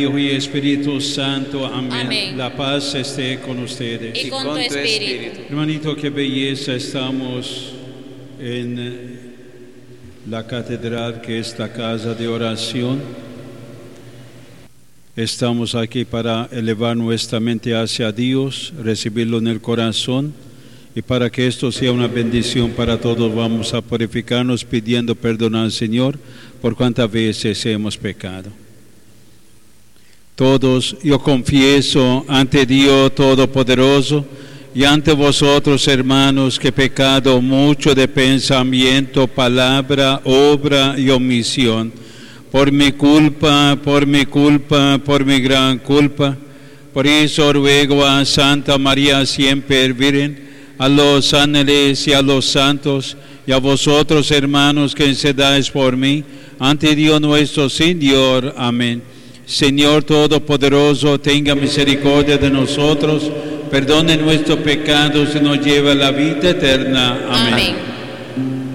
Hijo y Espíritu Santo, amén. Amén. La paz esté con ustedes. Y con tu espíritu. Hermanito, qué belleza, estamos en la catedral que es la casa de oración. Estamos aquí para elevar nuestra mente hacia Dios, recibirlo en el corazón, y para que esto sea una bendición para todos vamos a purificarnos pidiendo perdón al Señor por cuántas veces hemos pecado. Todos, yo confieso ante Dios Todopoderoso y ante vosotros, hermanos, que he pecado mucho de pensamiento, palabra, obra y omisión. Por mi culpa, por mi gran culpa. Por eso ruego a Santa María siempre Virgen, a los ángeles y a los santos, y a vosotros, hermanos, que intercedáis por mí, ante Dios nuestro Señor. Amén. Señor Todopoderoso, tenga misericordia de nosotros, perdone nuestros pecados y nos lleve a la vida eterna. Amén. Amén.